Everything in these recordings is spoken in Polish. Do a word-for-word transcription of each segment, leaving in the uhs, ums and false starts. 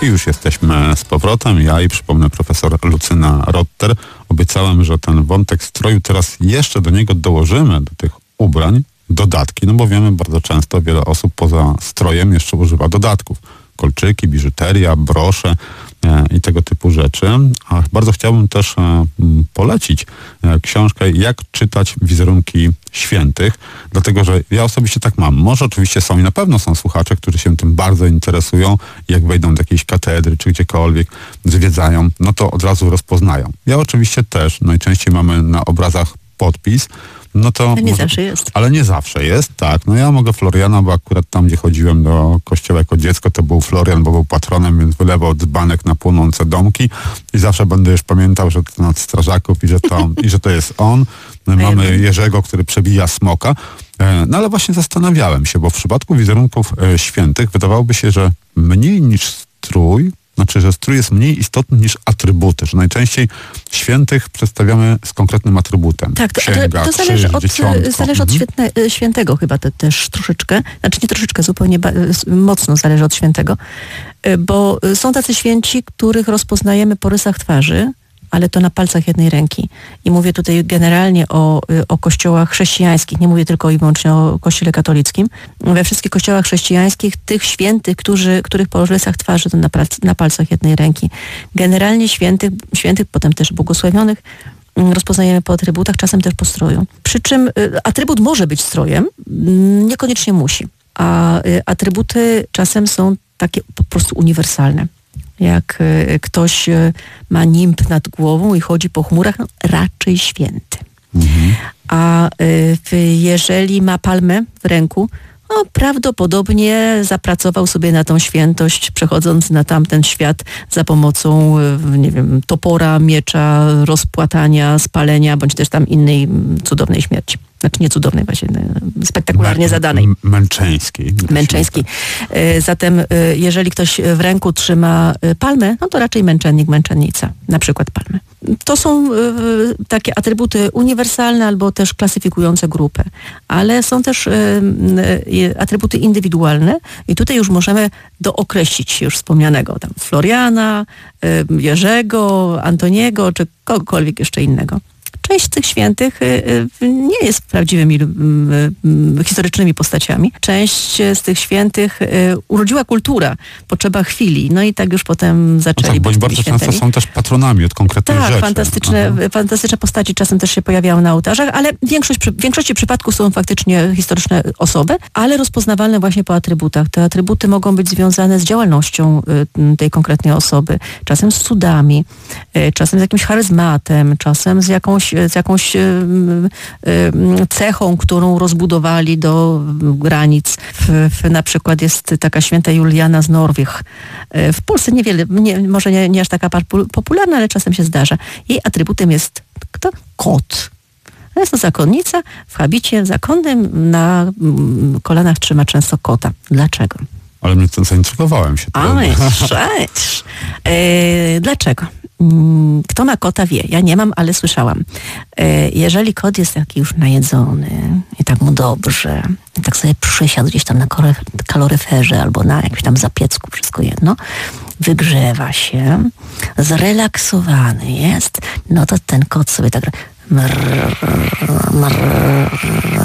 I już jesteśmy z powrotem. Ja i przypomnę profesor Lucyna Rotter. Obiecałem, że ten wątek stroju teraz jeszcze do niego dołożymy, do tych ubrań, dodatki, no bo wiemy, bardzo często wiele osób poza strojem jeszcze używa dodatków. Kolczyki, biżuteria, brosze e, i tego typu rzeczy. A bardzo chciałbym też e, polecić e, książkę Jak czytać wizerunki świętych, dlatego że ja osobiście tak mam. Może oczywiście są i na pewno są słuchacze, którzy się tym bardzo interesują, jak wejdą do jakiejś katedry czy gdziekolwiek zwiedzają, no to od razu rozpoznają. Ja oczywiście też, najczęściej mamy na obrazach podpis, no to ale nie może, zawsze jest. Ale nie zawsze jest, tak. No ja mogę Floriana, bo akurat tam, gdzie chodziłem do kościoła jako dziecko, to był Florian, bo był patronem, więc wylewał dzbanek na płonące domki i zawsze będę już pamiętał, że to nad strażaków i że to, i że to jest on. My mamy Jerzego, który przebija smoka. No ale właśnie zastanawiałem się, bo w przypadku wizerunków e, świętych wydawałoby się, że mniej niż strój, znaczy, że strój jest mniej istotny niż atrybuty, że najczęściej świętych przedstawiamy z konkretnym atrybutem. Tak, to, Księga, to zależy, krzyż, od, dzieciątko. zależy od Mhm. świętne, świętego chyba te, też troszeczkę, znaczy nie troszeczkę, zupełnie ba, mocno zależy od świętego, bo są tacy święci, których rozpoznajemy po rysach twarzy, ale to na palcach jednej ręki. I mówię tutaj generalnie o, o kościołach chrześcijańskich, nie mówię tylko i wyłącznie o kościele katolickim. We wszystkich kościołach chrześcijańskich tych świętych, którzy, których po rysach twarzy to na, na palcach jednej ręki. Generalnie świętych, świętych, potem też błogosławionych, rozpoznajemy po atrybutach, czasem też po stroju. Przy czym atrybut może być strojem, niekoniecznie musi. A atrybuty czasem są takie po prostu uniwersalne. Jak y, ktoś y, ma nimb nad głową i chodzi po chmurach, no, raczej święty. Mhm. A y, jeżeli ma palmę w ręku, no, prawdopodobnie zapracował sobie na tą świętość, przechodząc na tamten świat za pomocą, y, nie wiem, topora, miecza, rozpłatania, spalenia, bądź też tam innej cudownej śmierci. Znaczy nie cudownej, właśnie spektakularnie Mę- zadanej. Męczeńskiej. Męczeńskiej. Zatem jeżeli ktoś w ręku trzyma palmę, no to raczej męczennik, męczennica, na przykład palmę. To są takie atrybuty uniwersalne albo też klasyfikujące grupę, ale są też atrybuty indywidualne i tutaj już możemy dookreślić już wspomnianego tam Floriana, Jerzego, Antoniego czy kogokolwiek jeszcze innego. Część z tych świętych nie jest prawdziwymi historycznymi postaciami. Część z tych świętych urodziła kultura, potrzeba chwili. No i tak już potem zaczęli no tak, bo być oni bardzo świętymi. często są też patronami od konkretnych tak, rzeczy. fantastyczne, fantastyczne postaci czasem też się pojawiały na ołtarzach, ale większość, w większości przypadków są faktycznie historyczne osoby, ale rozpoznawalne właśnie po atrybutach. Te atrybuty mogą być związane z działalnością tej konkretnej osoby, czasem z cudami, czasem z jakimś charyzmatem, czasem z jakąś z jakąś y, y, cechą, którą rozbudowali do granic. W, w, na przykład jest taka święta Juliana z Norwich. W Polsce niewiele, nie, może nie, nie aż taka popularna, ale czasem się zdarza. Jej atrybutem jest kto? Kot. Jest to zakonnica w habicie zakonnym, na kolanach trzyma często kota. Dlaczego? Ale mnie to zaintrygowałem się. A, cześć. E, dlaczego? Kto ma kota wie, ja nie mam, ale słyszałam. Jeżeli kot jest taki już najedzony i tak mu dobrze, i tak sobie przysiadł gdzieś tam na kaloryferze albo na jakimś tam zapiecku, wszystko jedno, wygrzewa się, zrelaksowany jest, no to ten kot sobie tak mrr, mrr,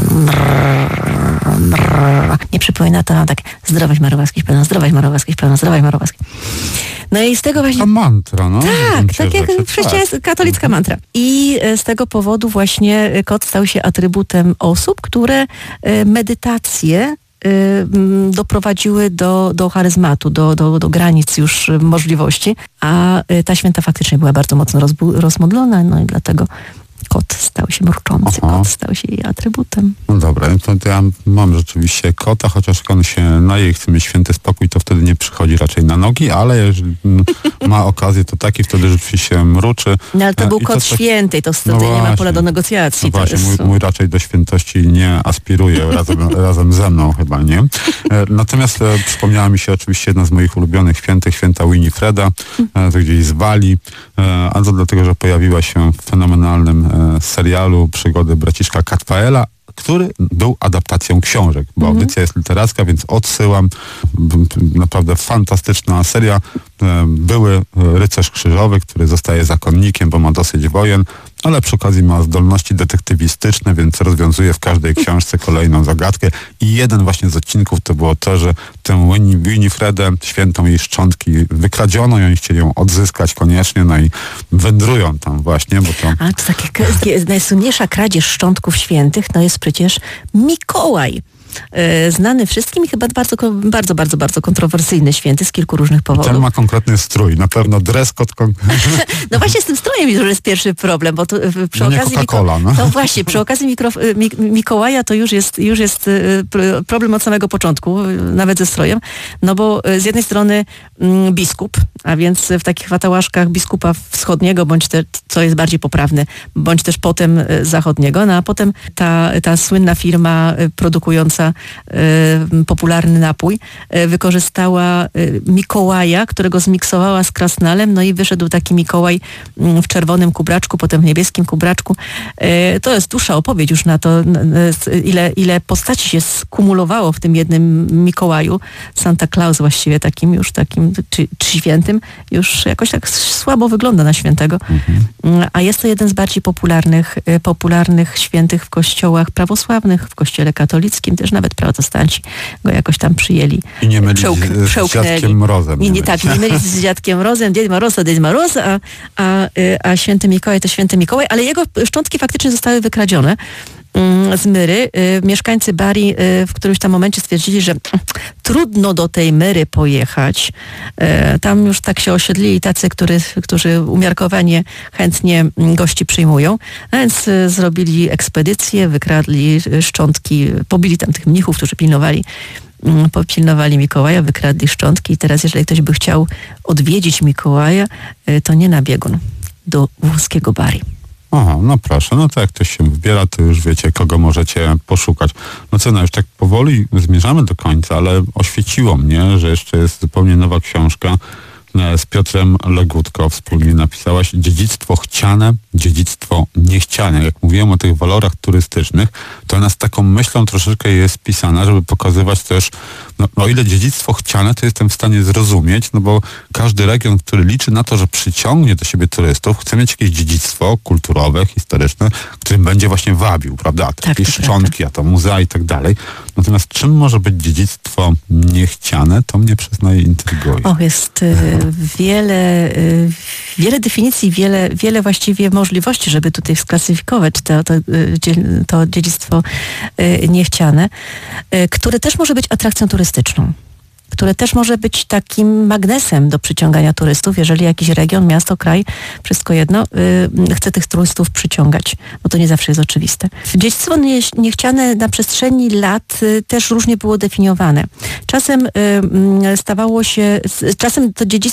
mrr, mrr. Nie przypomina to tak zdrowaś Marowackich pełna, zdrowaś Marowackich pełna, zdrowaś Marowackich. No i z tego właśnie... To mantra, no. Tak, tak jak chrześcijańska, katolicka mhm. mantra. I z tego powodu właśnie kot stał się atrybutem osób, które medytacje doprowadziły do, do charyzmatu, do, do, do granic już możliwości, a ta święta faktycznie była bardzo mocno rozbu- rozmodlona, no i dlatego kot stał się mruczący, Aha. kot stał się jej atrybutem. No dobra, to, to ja mam rzeczywiście kota, chociaż jak on się naje i chce mieć święty spokój, to wtedy nie przychodzi raczej na nogi, ale jeżeli ma okazję, to taki wtedy rzeczywiście mruczy. No ale to był I kot to coś... święty, to wtedy no nie ma właśnie. pola do negocjacji. No to właśnie, jest... mój, mój raczej do świętości nie aspiruje, razem, razem ze mną chyba, nie? Natomiast e, przypomniała mi się oczywiście jedna z moich ulubionych świętych, święta Winifreda, e, to gdzieś z Walii, e, a to dlatego, że pojawiła się w fenomenalnym e, serialu Przygody braciszka Katfaela, który był adaptacją książek, bo Mhm. audycja jest literacka, więc odsyłam. B- Naprawdę fantastyczna seria. E, Były rycerz krzyżowy, który zostaje zakonnikiem, bo ma dosyć wojen, ale przy okazji ma zdolności detektywistyczne, więc rozwiązuje w każdej książce kolejną zagadkę. I jeden właśnie z odcinków to było to, że tę Winni- Winifredę, świętą jej szczątki, wykradziono i oni chcieli ją odzyskać koniecznie, no i wędrują tam właśnie, bo to... A to takie, takie najsłynniejsza kradzież szczątków świętych, no jest przecież Mikołaj. E, Znany wszystkim i chyba bardzo, ko- bardzo, bardzo, bardzo kontrowersyjny święty z kilku różnych Ten powodów. ma konkretny strój, na pewno dress code... Kon- No właśnie z tym strojem już jest pierwszy problem, bo to y, przy No nie okazji... Coca-Cola, no. To właśnie, przy okazji mikro, y, Mik- Mikołaja to już jest, już jest y, pr- problem od samego początku, y, nawet ze strojem, no bo y, z jednej strony mm, biskup, a więc w takich watałaszkach biskupa wschodniego, bądź też, co jest bardziej poprawne, bądź też potem y, zachodniego, no a potem ta, ta słynna firma y, produkująca y, popularny napój y, wykorzystała y, Mikołaja, którego zmiksowała z krasnalem, no i wyszedł taki Mikołaj mm, w czerwonym kubraczku, potem w niebieskim kubraczku. Y, To jest dłuższa opowieść już na to, n- n- ile, ile postaci się skumulowało w tym jednym Mikołaju. Santa Claus właściwie takim już takim, czy, czy świętym, już jakoś tak słabo wygląda na świętego. Mm, A jest to jeden z bardziej popularnych, y, popularnych świętych w kościołach prawosławnych, w kościele katolickim, też nawet protestanci go jakoś tam przyjęli. I nie mylić Przełk- z- z przełknęli. Dziadkiem Mrozem. I nie mylić. tak, nie mylić z dziadkiem Mrozem, Dzień Moroz to Dzień Moroz, a, a, y, a święty Mikołaj to święty Mikołaj, ale jego szczątki faktycznie zostały wykradzione mm, z Myry. Y, Mieszkańcy Bari y, w którymś tam momencie stwierdzili, że mm, trudno do tej Myry pojechać. Y, Tam już tak się osiedlili tacy, który, którzy umiarkowanie chętnie mm, gości przyjmują. A więc y, zrobili ekspedycję, wykradli y, szczątki, pobili tam tych mnichów, którzy pilnowali mm, popilnowali Mikołaja, wykradli szczątki i teraz jeżeli ktoś by chciał odwiedzić Mikołaja, y, to nie na biegun, do włoskiego Bari. Aha, no proszę, no to jak ktoś się wybiera, to już wiecie, kogo możecie poszukać. No co, no już tak powoli zmierzamy do końca, ale oświeciło mnie, że jeszcze jest zupełnie nowa książka e, z Piotrem Legutko. Wspólnie napisałaś Dziedzictwo chciane, dziedzictwo niechciane. Jak mówiłem o tych walorach turystycznych, to ona z taką myślą troszeczkę jest pisana, żeby pokazywać też, no, o ile dziedzictwo chciane, to jestem w stanie zrozumieć, no bo każdy region, który liczy na to, że przyciągnie do siebie turystów, chce mieć jakieś dziedzictwo kulturowe, historyczne, którym będzie właśnie wabił, prawda? A to Tak, jakieś to szczątki, a to muzea i tak dalej. Natomiast czym może być dziedzictwo niechciane, to mnie przyznaję intryguje. O, jest y, wiele, y, wiele definicji, wiele, wiele właściwie możliwości, żeby tutaj sklasyfikować to, to, y, dzie- to dziedzictwo y, niechciane, y, które też może być atrakcją turystyczną, które też może być takim magnesem do przyciągania turystów, jeżeli jakiś region, miasto, kraj, wszystko jedno, y, chce tych turystów przyciągać, bo to nie zawsze jest oczywiste. Dziedzictwo nie, niechciane na przestrzeni lat y, też różnie było definiowane. Czasem y, mm, stawało się, z- czasem to dziedzictwo